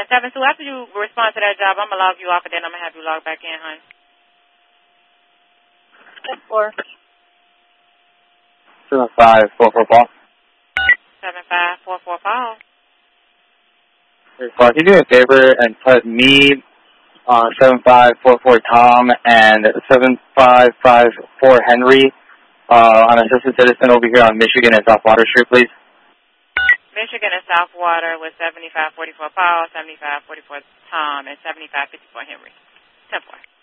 7-2, after you respond to that job, I'm going to log you off, and then I'm going to have you log back in, hon. 4. 7544 Paul. 7544 Paul. Hey, Paul, can you do me a favor and put me on 7544 Tom and 7554 Henry on Assistant Citizen over here on Michigan and South Water Street, please? Michigan and South Water with 7544 Paul, 7544 Tom, and 7554 Henry. 10-4.